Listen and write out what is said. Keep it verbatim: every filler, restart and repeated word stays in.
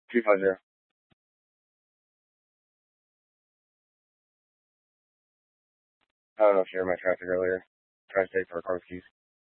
two five zero. I don't know if you heard my traffic earlier. Trying to take for a car keys.